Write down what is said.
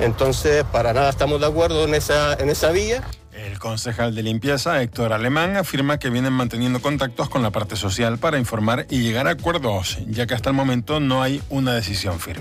Entonces, para nada estamos de acuerdo en esa vía. El concejal de limpieza, Héctor Alemán, afirma que vienen manteniendo contactos con la parte social para informar y llegar a acuerdos, ya que hasta el momento no hay una decisión firme.